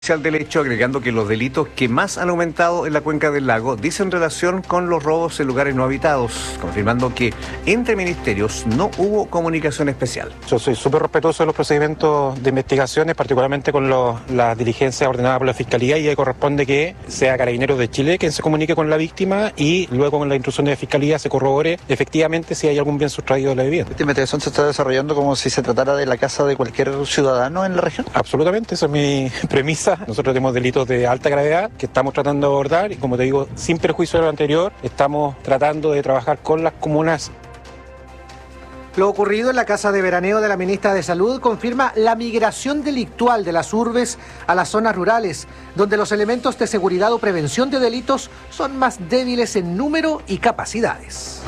Del hecho, agregando que los delitos que más han aumentado en la cuenca del lago dicen relación con los robos en lugares no habitados, confirmando que entre ministerios no hubo comunicación especial. Yo soy súper respetuoso de los procedimientos de investigaciones, particularmente con las diligencias ordenadas por la Fiscalía, y corresponde que sea Carabineros de Chile quien se comunique con la víctima y luego con la instrucción de Fiscalía se corrobore efectivamente si hay algún bien sustraído de la vivienda. ¿Esta investigación se está desarrollando como si se tratara de la casa de cualquier ciudadano en la región? Absolutamente, esa es mi premisa. Nosotros tenemos delitos de alta gravedad que estamos tratando de abordar y, como te digo, sin perjuicio de lo anterior, estamos tratando de trabajar con las comunas. Lo ocurrido en la casa de veraneo de la ministra de Salud confirma la migración delictual de las urbes a las zonas rurales, donde los elementos de seguridad o prevención de delitos son más débiles en número y capacidades.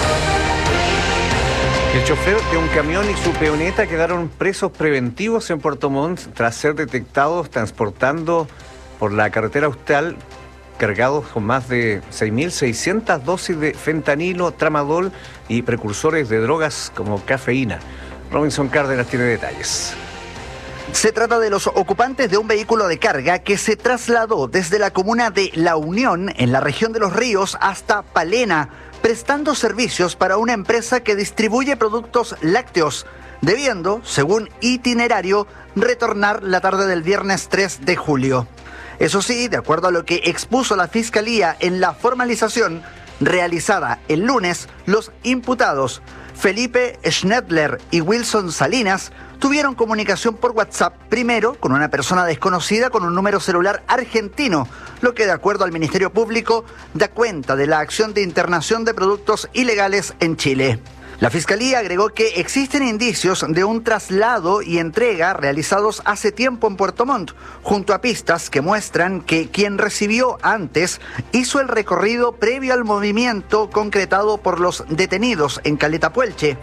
El chofer de un camión y su peoneta quedaron presos preventivos en Puerto Montt tras ser detectados transportando por la carretera austral cargados con más de 6.600 dosis de fentanilo, tramadol y precursores de drogas como cafeína. Robinson Cárdenas tiene detalles. Se trata de los ocupantes de un vehículo de carga que se trasladó desde la comuna de La Unión, en la región de Los Ríos, hasta Palena, prestando servicios para una empresa que distribuye productos lácteos, debiendo, según itinerario, retornar la tarde del viernes 3 de julio. Eso sí, de acuerdo a lo que expuso la Fiscalía en la formalización realizada el lunes, los imputados Felipe Schnedler y Wilson Salinas tuvieron comunicación por WhatsApp, primero con una persona desconocida con un número celular argentino, lo que de acuerdo al Ministerio Público da cuenta de la acción de internación de productos ilegales en Chile. La Fiscalía agregó que existen indicios de un traslado y entrega realizados hace tiempo en Puerto Montt, junto a pistas que muestran que quien recibió antes hizo el recorrido previo al movimiento concretado por los detenidos en Caleta Puelche.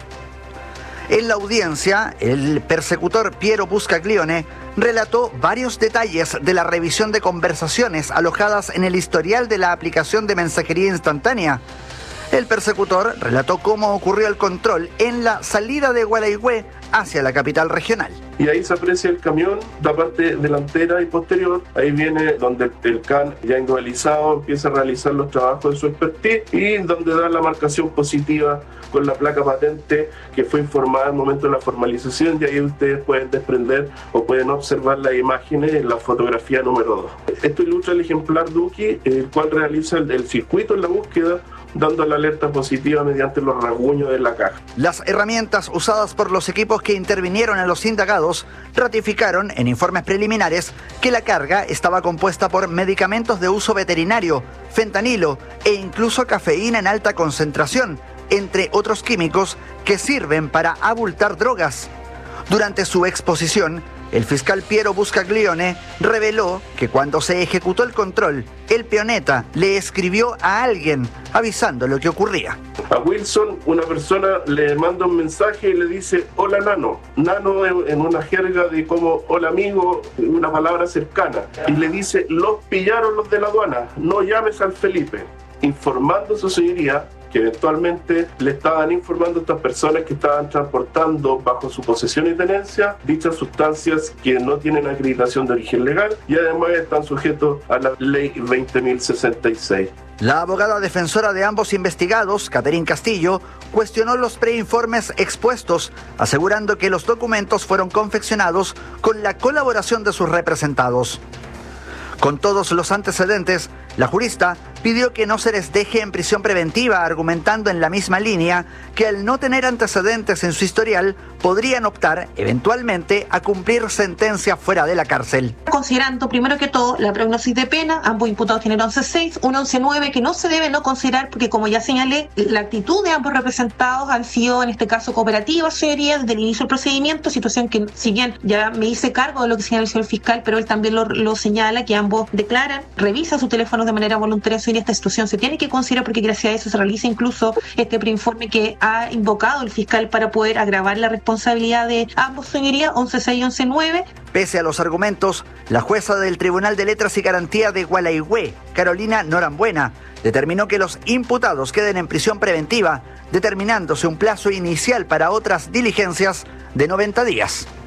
En la audiencia, el persecutor Piero Buscaglione relató varios detalles de la revisión de conversaciones alojadas en el historial de la aplicación de mensajería instantánea. El persecutor relató cómo ocurrió el control en la salida de Gualeguay hacia la capital regional. Y ahí se aprecia el camión, la parte delantera y posterior. Ahí viene donde el CAN ya individualizado empieza a realizar los trabajos de su expertise y donde da la marcación positiva con la placa patente que fue informada al momento de la formalización. De ahí ustedes pueden desprender o pueden observar las imágenes en la fotografía número 2. Esto ilustra el ejemplar Duki, el cual realiza el circuito en la búsqueda, dando la alerta positiva mediante los rasguños de la caja. Las herramientas usadas por los equipos que intervinieron en los indagados ratificaron en informes preliminares que la carga estaba compuesta por medicamentos de uso veterinario, fentanilo e incluso cafeína en alta concentración, entre otros químicos que sirven para abultar drogas. Durante su exposición, el fiscal Piero Buscaglione reveló que cuando se ejecutó el control, el peoneta le escribió a alguien avisando lo que ocurría. A Wilson, una persona le manda un mensaje y le dice: hola Nano. Nano en una jerga de como hola amigo, una palabra cercana. Y le dice: los pillaron los de la aduana, no llames al Felipe. Informando a su señoría que eventualmente le estaban informando a estas personas que estaban transportando bajo su posesión y tenencia dichas sustancias que no tienen acreditación de origen legal y además están sujetos a la ley 20.066. La abogada defensora de ambos investigados, Catherine Castillo, cuestionó los preinformes expuestos, asegurando que los documentos fueron confeccionados con la colaboración de sus representados. Con todos los antecedentes, la jurista pidió que no se les deje en prisión preventiva, argumentando en la misma línea que al no tener antecedentes en su historial, podrían optar eventualmente a cumplir sentencia fuera de la cárcel. Considerando primero que todo la prognosis de pena, ambos imputados tienen 11.6, un 11.9 que no se debe no considerar porque, como ya señalé, la actitud de ambos representados han sido en este caso cooperativas, serías desde el inicio del procedimiento, situación que si bien ya me hice cargo de lo que señala el señor fiscal, pero él también lo señala, que ambos declaran, revisan sus teléfonos de manera voluntaria, y esta situación se tiene que considerar porque gracias a eso se realiza incluso este preinforme que ha invocado el fiscal para poder agravar la responsabilidad de ambos, señorías, 11.6 y 11.9. Pese a los argumentos, la jueza del Tribunal de Letras y Garantía de Gualeguay, Carolina Norambuena, determinó que los imputados queden en prisión preventiva, determinándose un plazo inicial para otras diligencias de 90 días.